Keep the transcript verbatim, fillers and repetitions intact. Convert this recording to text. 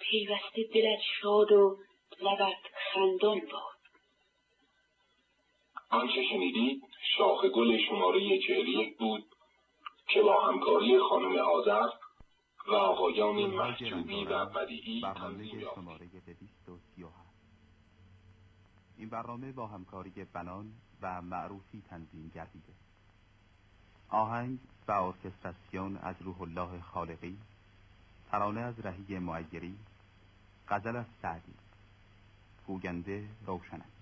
پیوسته دلت شاد و لبت خندان باد. آنچه شنیدید شاخ گل شماره چهل و یک بود که با همکاری خانم آذر و آقایان محجوبی و بدیعی تنظیم یافت. این برنامه با همکاری بنان و معروفی تنظیم گردیده. آهنگ و ارکستراسیون از روح الله خالقی، ترانه از رهی معیری، غزل از سعدی، گوینده روشن است.